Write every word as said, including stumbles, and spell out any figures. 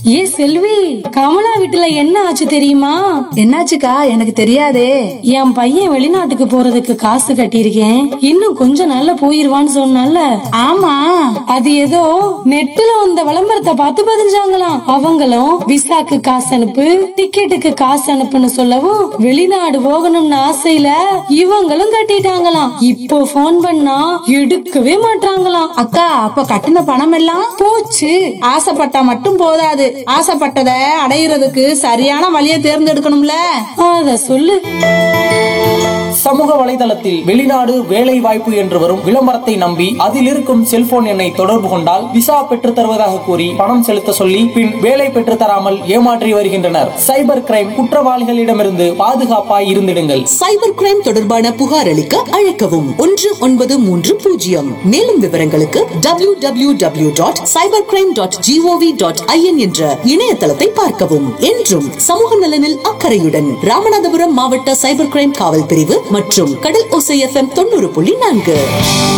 ஏ செல்வி, கமலா வீட்டுல என்ன ஆச்சு தெரியுமா? என்னாச்சுக்கா? எனக்கு தெரியாதே. என் பையன் வெளிநாட்டுக்கு போறதுக்கு காசு கட்டியிருக்கேன், இன்னும் கொஞ்சம் நாள்ல போயிருவான்னு சொன்னால. ஆமா, அது ஏதோ நெட்டுல வந்த விளம்பரத்தை பார்த்து பதிஞ்சாங்களாம். அவங்களும் விசாக்கு காசு அனுப்பு, டிக்கெட்டுக்கு காசு அனுப்புன்னு சொல்லவும் வெளிநாடு போகணும்னு ஆசையில இவங்களும் கட்டிட்டாங்களாம். இப்போ போன் பண்ணா எடுக்கவே மாட்டாங்களாம். அக்கா, அப்ப கட்டின பணம் எல்லாம் போச்சு. ஆசைப்பட்டா மட்டும் போதாது, ஆசைப்பட்டதை அடையிறதுக்கு சரியான வழியை தேர்ந்தெடுக்கணும்ல. அத சொல்லு. சமூக வலைதளத்தில் வெளிநாடு வேலை வாய்ப்பு என்று வரும் விளம்பரத்தை நம்பி அதில் இருக்கும் செல்போன் எண்ணை தொடர்பு கொண்டால் விசா பெற்று தருவதாக கூறி பணம் செலுத்த சொல்லி பின் வேலை பெற்று தராமல் ஏமாற்றி வருகின்றனர். சைபர் கிரைம் குற்றவாளிகளிடமிருந்து பாதுகாப்பாய் இருந்திடுங்கள். சைபர் கிரைம் தொடர்பான புகார் அளிக்க அழைக்கவும் ஒன்று ஒன்பது மூன்று பூஜ்ஜியம். மேலும் விவரங்களுக்கு W W W dot cyber crime dot gov dot IN என்ற இணையதளத்தை பார்க்கவும். என்றும் சமூக நலனில் அக்கறையுடன் ராமநாதபுரம் மாவட்ட சைபர் கிரைம் காவல் பிரிவு மற்றும் கடல் ஓசை எஃப்எம் தொண்ணூறு புள்ளி நான்கு.